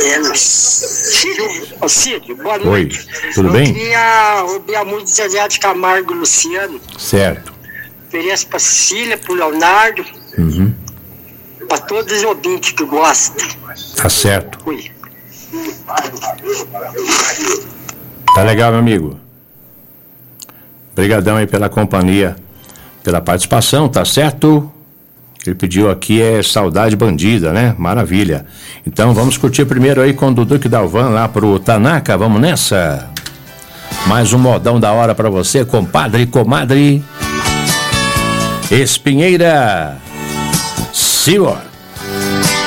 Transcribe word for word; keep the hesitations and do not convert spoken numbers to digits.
É, Cídio, ô Cídio, boa Oi, noite. tudo Eu bem? queria ouvir a música de Zezé de Camargo e Luciano. Certo. Ofereço pra Cecília, pro Leonardo, Uhum. pra todos os ouvintes que gostam. Tá certo. Ui. Tá legal, meu amigo. Obrigadão aí pela companhia, pela participação, tá certo? Ele pediu aqui é Saudade Bandida, né? Maravilha. Então vamos curtir primeiro aí com o Dudu que Dalvan lá pro Tanaka, vamos nessa? Mais um modão da hora pra você, compadre e comadre. Espinheira. Simbora.